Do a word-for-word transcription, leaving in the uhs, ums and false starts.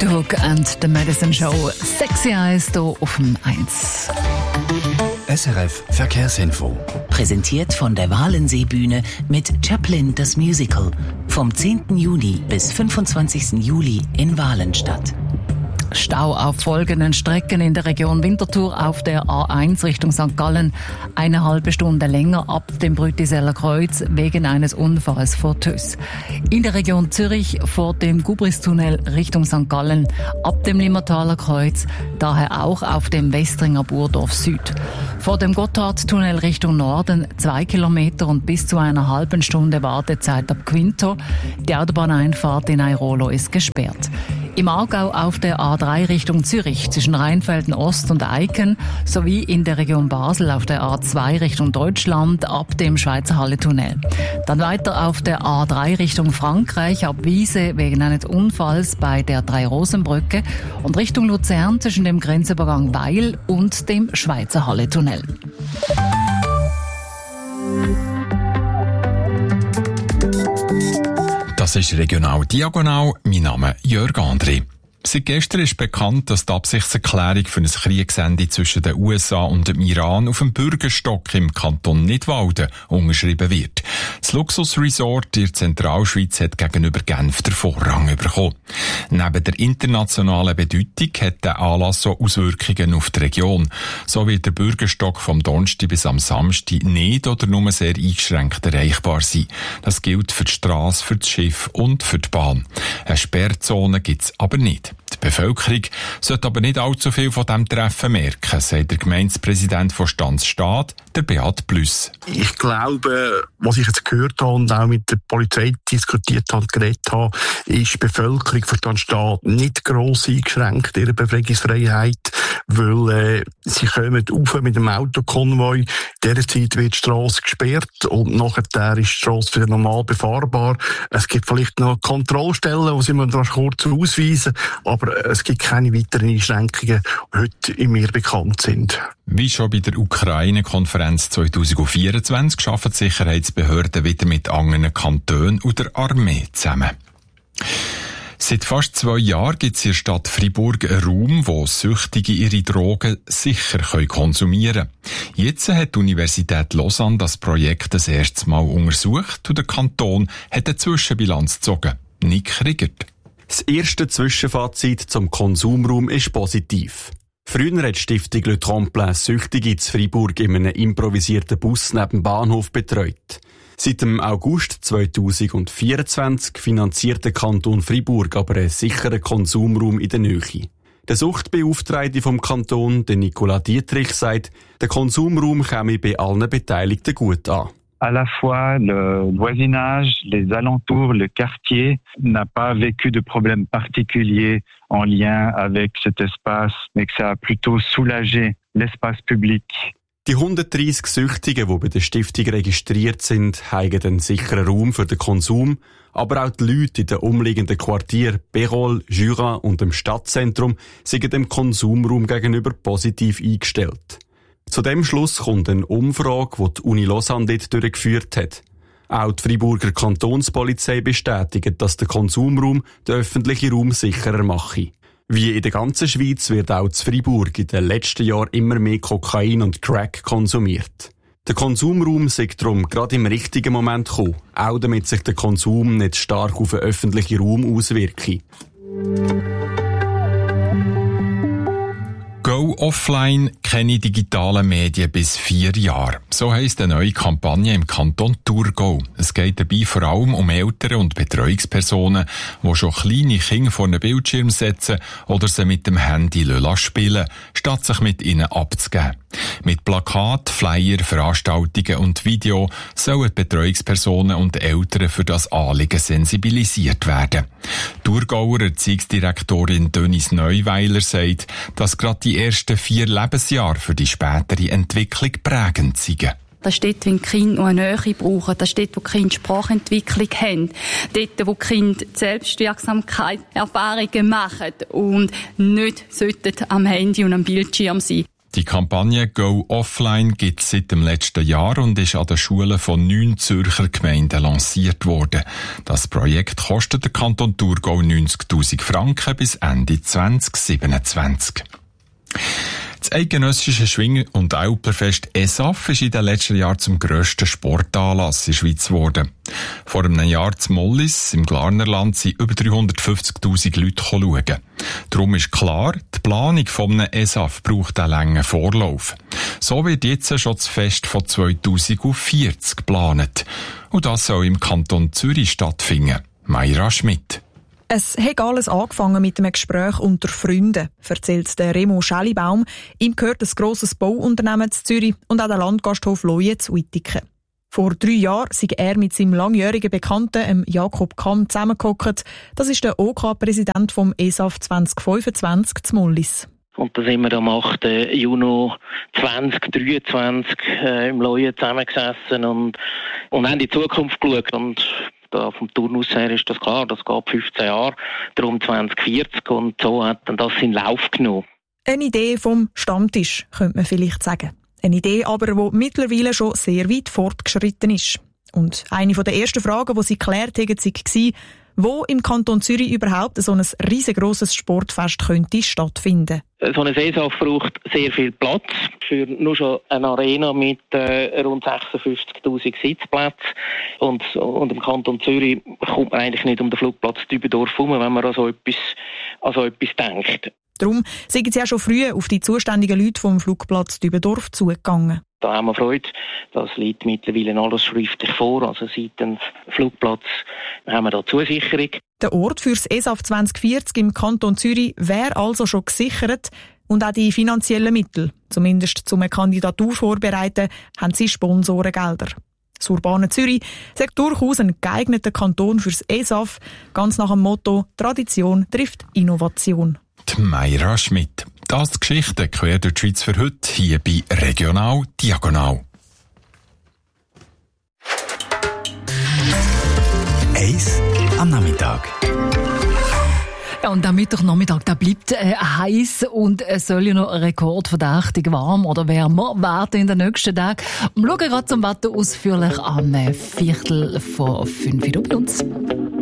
Hook and the Medicine Show. Sexy Eyes hier auf dem eins. S R F Verkehrsinfo. Präsentiert von der Walensee-Bühne mit Chaplin das Musical. Vom zehnten Juni bis fünfundzwanzigsten Juli in Walenstadt. Stau auf folgenden Strecken in der Region Winterthur auf der A eins Richtung Sankt Gallen. Eine halbe Stunde länger ab dem Brütiseller Kreuz wegen eines Unfalls vor Tüss. In der Region Zürich vor dem Gubristunnel Richtung Sankt Gallen ab dem Limmertaler Kreuz, daher auch auf dem Westringer Burdorf Süd. Vor dem Gotthardtunnel Richtung Norden zwei Kilometer und bis zu einer halben Stunde Wartezeit ab Quinto. Die Autobahneinfahrt in Airolo ist gesperrt. Im Aargau auf der A drei Richtung Zürich zwischen Rheinfelden Ost und Eiken sowie in der Region Basel auf der A zwei Richtung Deutschland ab dem Schweizer Halle-Tunnel. Dann weiter auf der A drei Richtung Frankreich ab Wiese wegen eines Unfalls bei der Drei-Rosen-Brücke und Richtung Luzern zwischen dem Grenzübergang Weil und dem Schweizer Halle-Tunnel. Das ist Regional Diagonal. Mein Name ist Jörg André. Seit gestern ist bekannt, dass die Absichtserklärung für ein Kriegsende zwischen den U S A und dem Iran auf dem Bürgerstock im Kanton Nidwalden unterschrieben wird. Das Luxusresort in der Zentralschweiz hat gegenüber Genf den Vorrang bekommen. Neben der internationalen Bedeutung hat der Anlass auch Auswirkungen auf die Region. So wird der Bürgerstock vom Donnerstag bis am Samstag nicht oder nur sehr eingeschränkt erreichbar sein. Das gilt für die Strasse, für das Schiff und für die Bahn. Eine Sperrzone gibt es aber nicht. Die Bevölkerung sollte aber nicht allzu viel von diesem Treffen merken, sagt der Gemeindepräsident von Stanzstadt, der Beat Plüss. Ich glaube, was ich jetzt gehört habe und auch mit der Polizei diskutiert habe und geredet habe, ist die Bevölkerung von Stanzstadt nicht gross eingeschränkt, ihre Befreiungsfreiheit, weil äh, sie kommen rauf mit dem Autokonvoi. In dieser Zeit wird die Strasse gesperrt und nachher ist die Strasse wieder normal befahrbar. Es gibt vielleicht noch Kontrollstellen, die sie mir kurz ausweisen, aber es gibt keine weiteren Einschränkungen, die heute in mir bekannt sind. Wie schon bei der Ukraine-Konferenz zwanzig vierundzwanzig arbeiten die Sicherheitsbehörden wieder mit anderen Kantonen und der Armee zusammen. Seit fast zwei Jahren gibt es in der Stadt Freiburg einen Raum, wo Süchtige ihre Drogen sicher konsumieren können. Jetzt hat die Universität Lausanne das Projekt das erste Mal untersucht und der Kanton hat eine Zwischenbilanz gezogen. Nick Riegert. Das erste Zwischenfazit zum Konsumraum ist positiv. Früher hat die Stiftung Le Tremplin Süchtige in Freiburg in einem improvisierten Bus neben dem Bahnhof betreut. Seit dem August zweitausendvierundzwanzig finanziert der Kanton Freiburg aber einen sicheren Konsumraum in der Nähe. Der Suchtbeauftragte vom Kanton, der Nicolas Dietrich, sagt, der Konsumraum käme bei allen Beteiligten gut an. À la fois le voisinage, les alentours, le quartier n'a pas vécu de problèmes particuliers en lien avec cet espace, mais que ça a plutôt soulagé l'espace public. Die hundertdreissig Süchtigen, die bei der Stiftung registriert sind, haben einen sicheren Raum für den Konsum, aber auch die Leute in den umliegenden Quartieren Bérol, Jura und dem Stadtzentrum sind dem Konsumraum gegenüber positiv eingestellt. Zu dem Schluss kommt eine Umfrage, die die Uni Lausanne dort durchgeführt hat. Auch die Freiburger Kantonspolizei bestätigt, dass der Konsumraum den öffentlichen Raum sicherer mache. Wie in der ganzen Schweiz wird auch in Freiburg in den letzten Jahren immer mehr Kokain und Crack konsumiert. Der Konsumraum sei darum gerade im richtigen Moment gekommen, auch damit sich der Konsum nicht stark auf den öffentlichen Raum auswirke. Go offline, keine digitalen Medien bis vier Jahre. So heisst eine neue Kampagne im Kanton Thurgau. Es geht dabei vor allem um Eltern und Betreuungspersonen, die schon kleine Kinder vor einen Bildschirm setzen oder sie mit dem Handy spielen, statt sich mit ihnen abzugeben. Mit Plakat, Flyer, Veranstaltungen und Video sollen die Betreuungspersonen und Eltern für das Anliegen sensibilisiert werden. Thurgauer Erziehungsdirektorin Denise Neuweiler sagt, dass gerade die ersten vier Lebensjahre für die spätere Entwicklung prägend sind. Das ist dort, wenn die Kinder noch eine Nähe brauchen. Das ist dort, wo die Kinder Sprachentwicklung haben. Dort, wo die Kinder Selbstwirksamkeit Erfahrungen machen und nicht sollten am Handy und am Bildschirm sein. Die Kampagne «Go Offline» gibt es seit dem letzten Jahr und ist an den Schulen von neun Zürcher Gemeinden lanciert worden. Das Projekt kostet den Kanton Thurgau neunzigtausend Franken bis Ende zwanzig siebenundzwanzig. Das eidgenössische Schwing- und Älplerfest E S A F ist in den letzten Jahren zum grössten Sportanlass in der Schweiz geworden. Vor einem Jahr zu Mollis im Glarnerland sind über dreihundertfünfzigtausend Leute schauen. Darum ist klar, die Planung von einem E S A F braucht einen langen Vorlauf. So wird jetzt schon das Fest von zweitausendvierzig geplant. Und das soll im Kanton Zürich stattfinden. Mayra Schmidt. Es hat alles angefangen mit einem Gespräch unter Freunden, erzählt der Remo Schellibaum. Ihm gehört ein grosses Bauunternehmen zu Zürich und auch der Landgasthof Leue zu Uitiken. Vor drei Jahren sei er mit seinem langjährigen Bekannten, Jakob Kamm, zusammengehockt. Das ist der O K-Präsident vom E S A F zwanzig fünfundzwanzig zu Mollis. Und da sind wir am achten Juni zwanzig dreiundzwanzig äh, im Leue zusammengesessen und, und haben in die Zukunft geschaut. Und da vom Turnus her ist das klar, das geht fünfzehn Jahre, darum zwanzig vierzig und so hat dann das in Lauf genommen. Eine Idee vom Stammtisch, könnte man vielleicht sagen. Eine Idee aber, die mittlerweile schon sehr weit fortgeschritten ist. Und eine der ersten Fragen, die sie geklärt haben, war, wo im Kanton Zürich überhaupt so ein riesengroßes Sportfest könnte stattfinden. So eine E S A F braucht sehr viel Platz. Für nur schon eine Arena mit äh, rund sechsundfünfzigtausend Sitzplätzen. Und, und im Kanton Zürich kommt man eigentlich nicht um den Flugplatz Dübendorf herum, wenn man an so etwas, an so etwas denkt. Darum sind sie ja schon früh auf die zuständigen Leute vom Flugplatz Dübendorf zugegangen. Da haben wir Freude. Das liegt mittlerweile alles schriftlich vor. Also seit dem Flugplatz haben wir da Zusicherung. Der Ort für das E S A F zwanzig vierzig im Kanton Zürich wäre also schon gesichert. Und auch die finanziellen Mittel, zumindest zum Kandidatur vorbereiten, haben sie Sponsorengelder. Das urbane Zürich sagt durchaus ein geeigneter Kanton für das E S A F, ganz nach dem Motto «Tradition trifft Innovation». Die Mayra Schmidt. Das die Geschichte quer durch die Schweiz für heute, hier bei Regional Diagonal. Eis am Nachmittag. Ja, und der Mittwochnachmittag, der bleibt äh, heiß und es soll ja noch rekordverdächtig warm oder wärmer werden in den nächsten Tagen. Wir schauen gerade zum Wetter ausführlich am Viertel vor fünf Uhr bei uns.